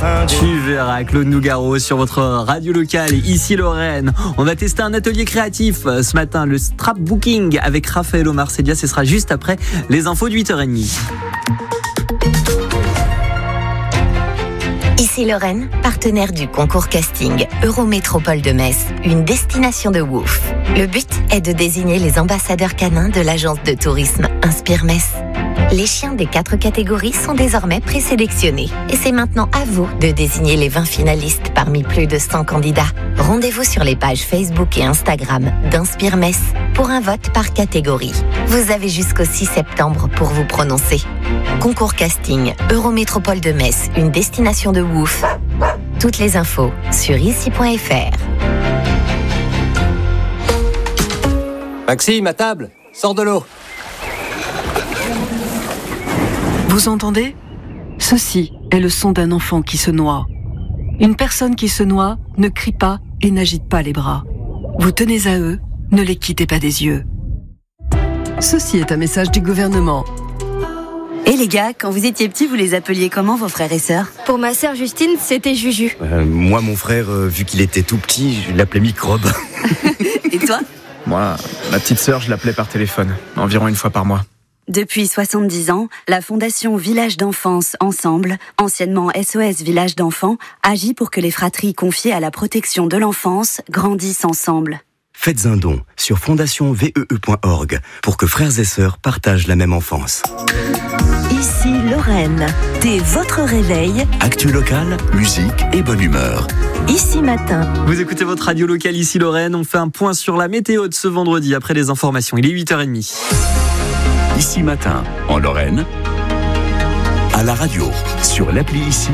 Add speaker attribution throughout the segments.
Speaker 1: fin de...
Speaker 2: Tu verras Claude Nougaro sur votre radio locale, ici Lorraine. On va tester un atelier créatif ce matin, le scrapbooking avec Raphaël Marcedia. Ce sera juste après les infos de 8h30.
Speaker 3: Ici Lorraine, partenaire du concours casting Eurométropole de Metz, une destination de Wouf. Le but est de désigner les ambassadeurs canins de l'agence de tourisme Inspire Metz. Les chiens des 4 catégories sont désormais présélectionnés. Et c'est maintenant à vous de désigner les 20 finalistes parmi plus de 100 candidats. Rendez-vous sur les pages Facebook et Instagram d'Inspire Metz pour un vote par catégorie. Vous avez jusqu'au 6 septembre pour vous prononcer. Concours casting Eurométropole de Metz, une destination de Wouf. Toutes les infos sur ici.fr.
Speaker 4: Maxime, à table, sors de l'eau.
Speaker 5: Vous entendez ? Ceci est le son d'un enfant qui se noie. Une personne qui se noie ne crie pas et n'agite pas les bras. Vous tenez à eux, ne les quittez pas des yeux. Ceci est un message du gouvernement.
Speaker 6: Et les gars, quand vous étiez petits, vous les appeliez comment vos frères et sœurs ?
Speaker 7: Pour ma sœur Justine, c'était Juju.
Speaker 8: Moi, mon frère, vu qu'il était tout petit, je l'appelais Microbe.
Speaker 6: Et toi ?
Speaker 9: Moi, ma petite sœur, je l'appelais par téléphone, environ une fois par mois.
Speaker 6: Depuis 70 ans, la Fondation Village d'Enfance Ensemble, anciennement SOS Village d'Enfants, agit pour que les fratries confiées à la protection de l'enfance grandissent ensemble.
Speaker 8: Faites un don sur fondationvee.org pour que frères et sœurs partagent la même enfance.
Speaker 10: Ici Lorraine, dès votre réveil.
Speaker 8: Actu locale, musique et bonne humeur.
Speaker 10: Ici matin.
Speaker 2: Vous écoutez votre radio locale, ici Lorraine. On fait un point sur la météo de ce vendredi après les informations. Il est 8h30.
Speaker 11: Ici matin, en Lorraine, à la radio, sur l'appli Ici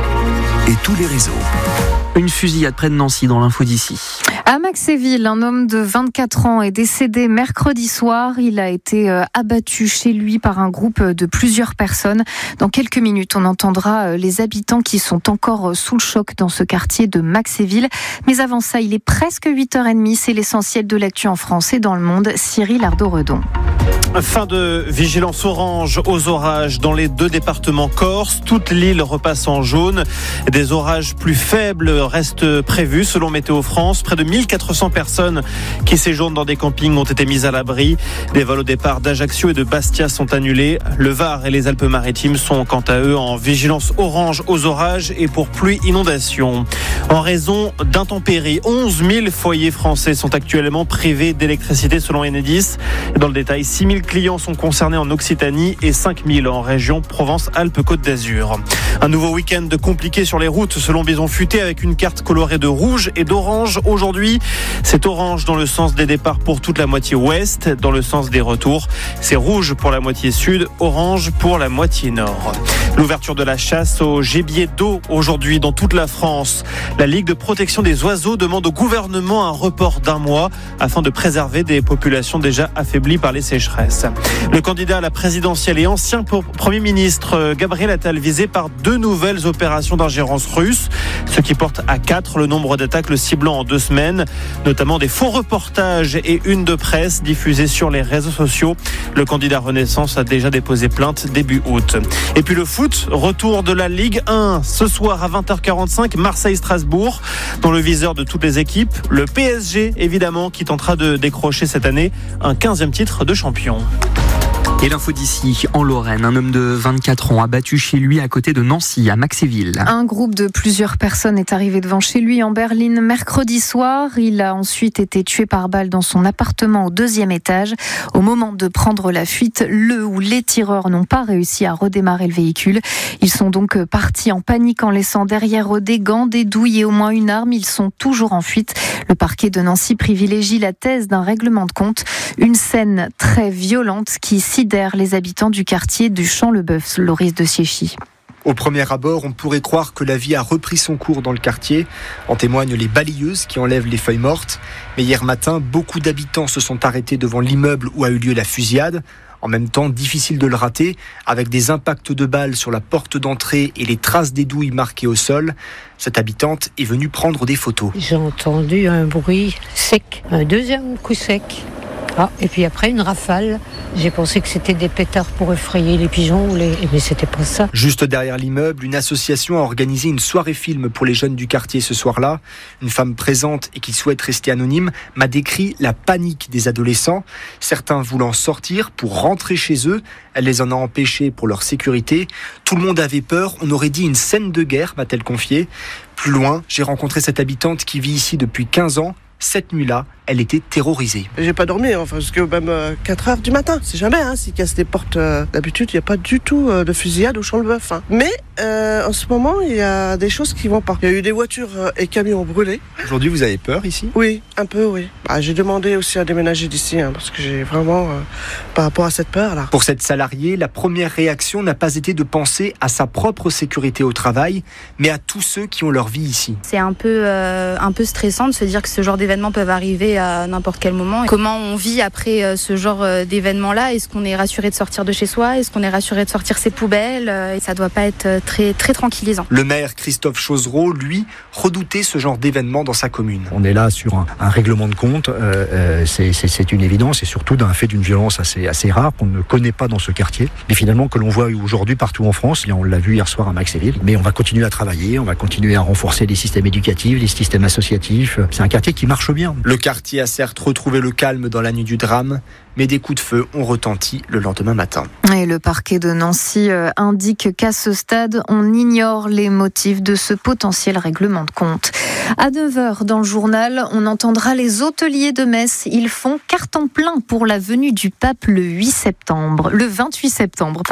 Speaker 11: et tous les réseaux.
Speaker 2: Une fusillade près de Nancy dans l'info d'ici.
Speaker 12: À Maxéville, un homme de 24 ans est décédé mercredi soir. Il a été abattu chez lui par un groupe de plusieurs personnes. Dans quelques minutes, on entendra les habitants qui sont encore sous le choc dans ce quartier de Maxéville. Mais avant ça, il est presque 8h30. C'est l'essentiel de l'actu en France et dans le monde. Cyril Ardo-Redon.
Speaker 13: Fin de vigilance orange aux orages dans les 2 départements corses. Toute l'île repasse en jaune. Des orages plus faibles restent prévus selon Météo France. Près de 1400 personnes qui séjournent dans des campings ont été mises à l'abri. Des vols au départ d'Ajaccio et de Bastia sont annulés. Le Var et les Alpes-Maritimes sont quant à eux en vigilance orange aux orages et pour pluie inondation. En raison d'intempéries, 11 000 foyers français sont actuellement privés d'électricité selon Enedis. Dans le détail, 6 000 clients sont concernés en Occitanie et 5 000 en région Provence-Alpes-Côte d'Azur. Un nouveau week-end compliqué sur les routes selon Bison Futé avec une carte colorée de rouge et d'orange. Aujourd'hui, c'est orange dans le sens des départs pour toute la moitié ouest. Dans le sens des retours, c'est rouge pour la moitié sud, orange pour la moitié nord. L'ouverture de la chasse au gibier d'eau aujourd'hui dans toute la France. La Ligue de protection des oiseaux demande au gouvernement un report d'1 mois afin de préserver des populations déjà affaiblies par les sécheresses. Le candidat à la présidentielle et ancien Premier ministre Gabriel Attal visé par 2 nouvelles opérations d'ingérence russe, ce qui porte à 4 le nombre d'attaques le ciblant en 2 semaines, notamment des faux reportages et une de presse diffusée sur les réseaux sociaux. Le candidat Renaissance a déjà déposé plainte début août. Et puis le foot, retour de la Ligue 1 ce soir à 20h45, Marseille-Strasbourg, dans le viseur de toutes les équipes. Le PSG, évidemment, qui tentera de décrocher cette année un 15e titre de champion.
Speaker 2: Et l'info d'ici, en Lorraine, un homme de 24 ans abattu chez lui à côté de Nancy, à Maxéville.
Speaker 12: Un groupe de plusieurs personnes est arrivé devant chez lui en berline mercredi soir. Il a ensuite été tué par balle dans son appartement au 2e étage. Au moment de prendre la fuite, le ou les tireurs n'ont pas réussi à redémarrer le véhicule. Ils sont donc partis en panique en laissant derrière eux des gants, des douilles et au moins une arme. Ils sont toujours en fuite. Le parquet de Nancy privilégie la thèse d'un règlement de compte. Une scène très violente qui sidère les habitants du quartier du Champ-le-Bœuf, Loris de Siéchy.
Speaker 14: Au premier abord, on pourrait croire que la vie a repris son cours dans le quartier. En témoignent les balayeuses qui enlèvent les feuilles mortes. Mais hier matin, beaucoup d'habitants se sont arrêtés devant l'immeuble où a eu lieu la fusillade. En même temps, difficile de le rater, avec des impacts de balles sur la porte d'entrée et les traces des douilles marquées au sol. Cette habitante est venue prendre des photos.
Speaker 15: J'ai entendu un bruit sec, un deuxième coup sec.
Speaker 1: Et puis après, une rafale. J'ai pensé que c'était des pétards pour effrayer les pigeons, mais c'était pas ça.
Speaker 14: Juste derrière l'immeuble, une association a organisé une soirée film pour les jeunes du quartier ce soir-là. Une femme présente et qui souhaite rester anonyme m'a décrit la panique des adolescents. Certains voulant sortir pour rentrer chez eux. Elle les en a empêchés pour leur sécurité. Tout le monde avait peur. On aurait dit une scène de guerre, m'a-t-elle confié. Plus loin, j'ai rencontré cette habitante qui vit ici depuis 15 ans. Cette nuit-là, elle était terrorisée.
Speaker 4: J'ai pas dormi, jusqu'à même 4h du matin. C'est jamais, s'ils cassent les portes. D'habitude, il n'y a pas du tout de fusillade au Champ-le-Bœuf. Mais en ce moment, il y a des choses qui vont pas. Il y a eu des voitures et camions brûlés.
Speaker 14: Aujourd'hui, vous avez peur ici ?
Speaker 4: Oui, un peu, oui. J'ai demandé aussi à déménager d'ici, parce que j'ai vraiment, par rapport à cette peur-là.
Speaker 14: Pour cette salariée, la première réaction n'a pas été de penser à sa propre sécurité au travail, mais à tous ceux qui ont leur vie ici.
Speaker 7: C'est un peu stressant de se dire que ce genre d'événements peuvent arriver à n'importe quel moment. Comment on vit après ce genre d'événements-là ? Est-ce qu'on est rassuré de sortir de chez soi ? Est-ce qu'on est rassuré de sortir ses poubelles ? Ça doit pas être très, très tranquillisant.
Speaker 14: Le maire Christophe Chauzereau, lui, redoutait ce genre d'événement dans sa commune.
Speaker 15: On est là sur un règlement de compte, c'est une évidence, et surtout d'un fait d'une violence assez rare qu'on ne connaît pas dans ce quartier, mais finalement que l'on voit aujourd'hui partout en France. On l'a vu hier soir à Maxéville, mais on va continuer à travailler, on va continuer à renforcer les systèmes éducatifs, les systèmes associatifs. C'est un quartier qui marche bien.
Speaker 14: Le quartier a certes retrouvé le calme dans la nuit du drame, mais des coups de feu ont retenti le lendemain matin.
Speaker 12: Et le parquet de Nancy indique qu'à ce stade, on ignore les motifs de ce potentiel règlement de compte. À 9h dans le journal, on entendra les hôteliers de Metz. Ils font carton plein pour la venue du pape le 28 septembre.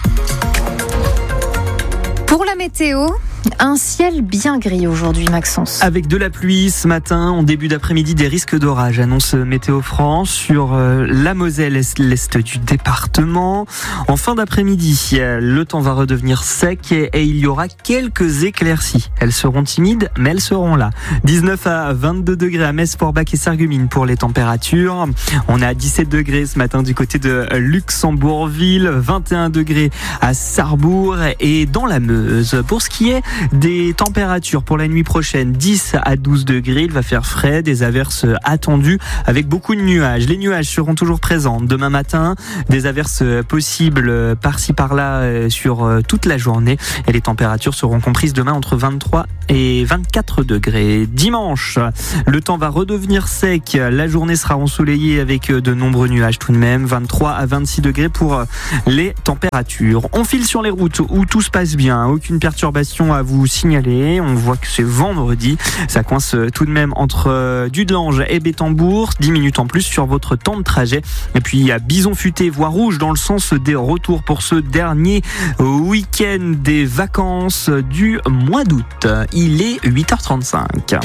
Speaker 12: Pour la météo, un ciel bien gris aujourd'hui, Maxence.
Speaker 2: Avec de la pluie ce matin, en début d'après-midi, des risques d'orage, annonce Météo France sur la Moselle, l'est du département. En fin d'après-midi, le temps va redevenir sec et il y aura quelques éclaircies. Elles seront timides, mais elles seront là. 19 à 22 degrés à Metz, Forbach et Sarreguemines pour les températures. On est à 17 degrés ce matin du côté de Luxembourgville, 21 degrés à Sarrebourg et dans la Meuse. Pour ce qui est des températures pour la nuit prochaine, 10 à 12 degrés, il va faire frais, des averses attendues avec beaucoup de nuages. Les nuages seront toujours présents demain matin, des averses possibles par-ci par-là sur toute la journée et les températures seront comprises demain entre 23 et 24 degrés. Dimanche, le temps va redevenir sec, la journée sera ensoleillée avec de nombreux nuages tout de même, 23 à 26 degrés pour les températures. On file sur les routes où tout se passe bien, aucune perturbation à vous signaler. On voit que c'est vendredi, ça coince tout de même entre Dudelange et Bétambourg, 10 minutes en plus sur votre temps de trajet. Et puis à Bison Futé, voie rouge dans le sens des retours pour ce dernier week-end des vacances du mois d'août. Il est 8h35.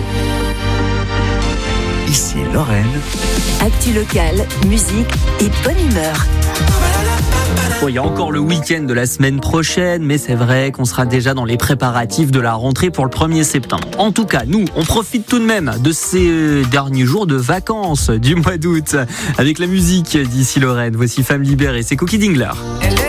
Speaker 11: Ici Lorraine.
Speaker 10: Actu locale, musique et bonne humeur.
Speaker 2: Il y a encore le week-end de la semaine prochaine, mais c'est vrai qu'on sera déjà dans les préparatifs de la rentrée pour le 1er septembre. En tout cas, nous, on profite tout de même de ces derniers jours de vacances du mois d'août avec la musique d'ici Lorraine. Voici Femme libérée, c'est Cookie Dingler.